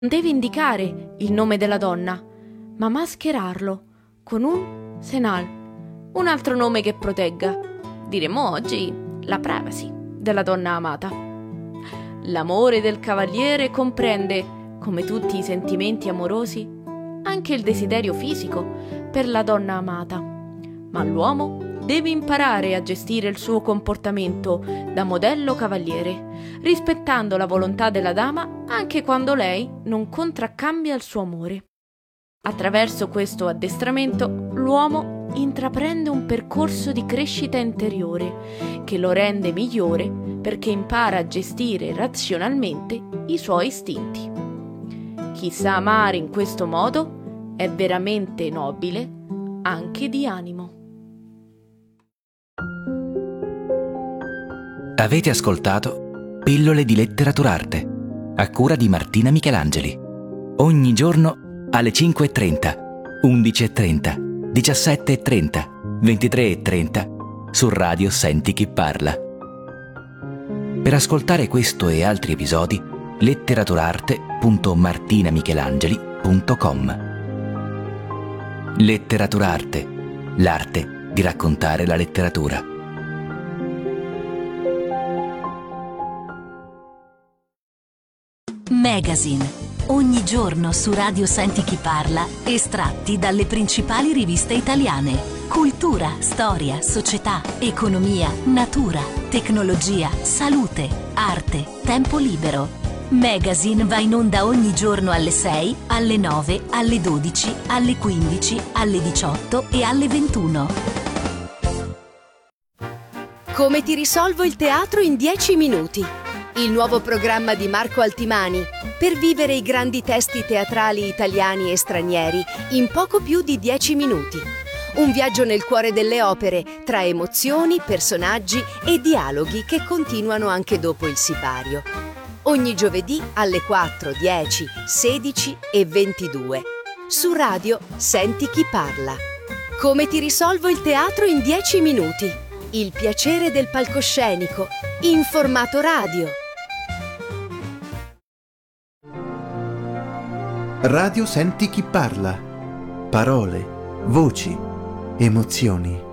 deve indicare il nome della donna, ma mascherarlo con un Senal, un altro nome che protegga, diremo oggi, la privacy della donna amata. L'amore del cavaliere comprende, come tutti i sentimenti amorosi, anche il desiderio fisico per la donna amata, ma l'uomo deve imparare a gestire il suo comportamento da modello cavaliere, rispettando la volontà della dama anche quando lei non contraccambia il suo amore. Attraverso questo addestramento, l'uomo intraprende un percorso di crescita interiore che lo rende migliore perché impara a gestire razionalmente i suoi istinti. Chi sa amare in questo modo è veramente nobile anche di animo. Avete ascoltato Pillole di Letteraturarte, a cura di Martina Michelangeli. Ogni giorno alle 5:30, 11:30, 17:30, 23:30 su Radio Senti Chi Parla. Per ascoltare questo e altri episodi, letteraturarte.martinamichelangeli.com. Letteraturarte, l'arte di raccontare la letteratura. Magazine. Ogni giorno su Radio Senti Chi Parla, estratti dalle principali riviste italiane. Cultura, storia, società, economia, natura, tecnologia, salute, arte, tempo libero. Magazine va in onda ogni giorno alle 6, alle 9, alle 12, alle 15, alle 18 e alle 21. Come ti risolvo il teatro in 10 minuti? Il nuovo programma di Marco Altimani per vivere i grandi testi teatrali italiani e stranieri in poco più di 10 minuti. Un viaggio nel cuore delle opere, tra emozioni, personaggi e dialoghi che continuano anche dopo il sipario. Ogni giovedì alle 4, 10, 16 e 22. Su Radio Senti Chi Parla. Come ti risolvo il teatro in 10 minuti? Il piacere del palcoscenico, in formato radio. Radio Senti Chi Parla. Parole, voci, emozioni.